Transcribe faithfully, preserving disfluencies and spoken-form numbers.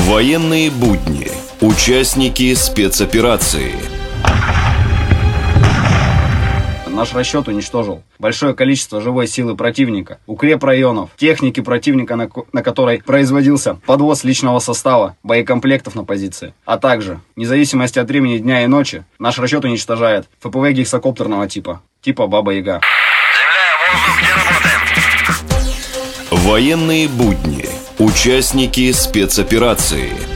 Военные будни. Участники спецоперации. Наш расчет уничтожил большое количество живой силы противника, укрепрайонов, техники противника, на, на которой производился подвоз личного состава, боекомплектов на позиции. А также, вне зависимости от времени дня и ночи, наш расчет уничтожает ФПВ гексакоптерного типа, типа Баба-Яга. Земля, воздух, где работаем? Военные будни. Участники спецоперации.